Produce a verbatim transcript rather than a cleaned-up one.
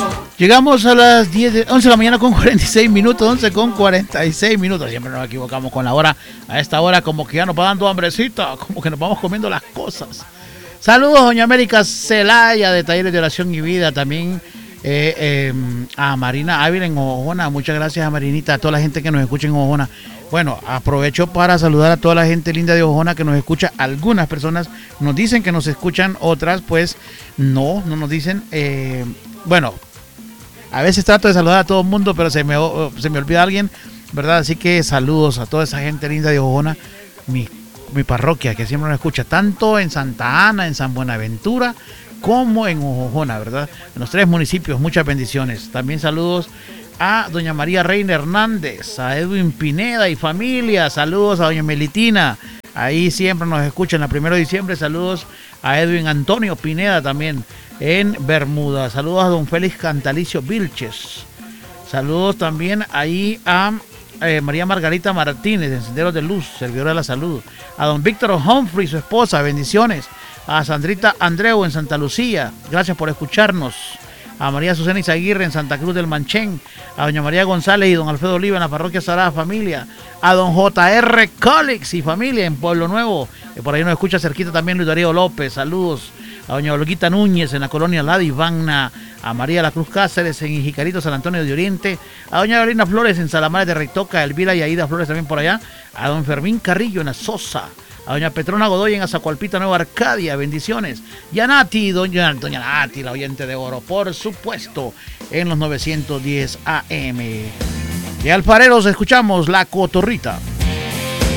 Llegamos a las diez de, once de la mañana con cuarenta y seis minutos, once con cuarenta y seis minutos. Siempre nos equivocamos con la hora. A esta hora como que ya nos va dando hambrecita, como que nos vamos comiendo las cosas. Saludos, doña América Celaya de Talleres de Oración y Vida. También eh, eh, a Marina Ávila en Ojona. Muchas gracias a Marinita, a toda la gente que nos escucha en Ojona. Bueno, aprovecho para saludar a toda la gente linda de Ojona que nos escucha. Algunas personas nos dicen que nos escuchan, otras pues no, no nos dicen. Eh, bueno, a veces trato de saludar a todo el mundo, pero se me, se me olvida alguien, ¿verdad? Así que saludos a toda esa gente linda de Ojona, mi, mi parroquia que siempre nos escucha, tanto en Santa Ana, en San Buenaventura, como en Ojona, ¿verdad? En los tres municipios, muchas bendiciones. También saludos a doña María Reina Hernández, a Edwin Pineda y familia, saludos a doña Melitina, ahí siempre nos escuchan, la primero de diciembre, saludos a Edwin Antonio Pineda también en Bermuda, saludos a don Félix Cantalicio Vilches, saludos también ahí a eh, María Margarita Martínez, de Senderos de Luz, servidora de la salud, a don Víctor Humphrey, su esposa, bendiciones, a Sandrita Andreu en Santa Lucía, gracias por escucharnos, a María Susana Izaguirre en Santa Cruz del Manchén, a doña María González y don Alfredo Oliva en la parroquia Sagrada Familia, a don J R Cólix y familia en Pueblo Nuevo, que por ahí nos escucha cerquita también Luis Darío López, saludos, a doña Olguita Núñez en la colonia La Divana, a María La Cruz Cáceres en Ijicarito, San Antonio de Oriente, a doña Carolina Flores en Salamares de Rectoca, Elvira y Aida Flores también por allá, a don Fermín Carrillo en la Sosa, a doña Petrona Godoy en Azacualpita, Nueva Arcadia, bendiciones. Y a Nati, doña, doña Nati, la oyente de oro, por supuesto, en los novecientos diez A M. Y alfareros, escuchamos La Cotorrita.